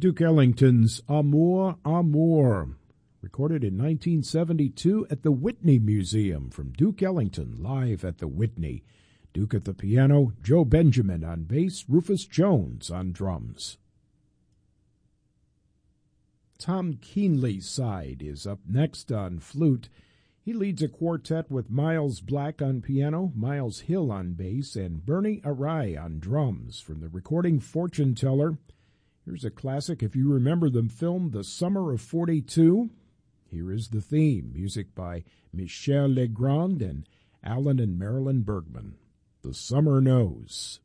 Duke Ellington's Amour, Amour, recorded in 1972 at the Whitney Museum from Duke Ellington, live at the Whitney. Duke at the piano, Joe Benjamin on bass, Rufus Jones on drums. Tom Keenly's side is up next on flute. He leads a quartet with Miles Black on piano, Miles Hill on bass, and Bernie Arai on drums from the recording Fortune Teller. Here's a classic if you remember the film The Summer of 42. Here is the theme, music by Michel Legrand and Alan and Marilyn Bergman. The Summer Knows.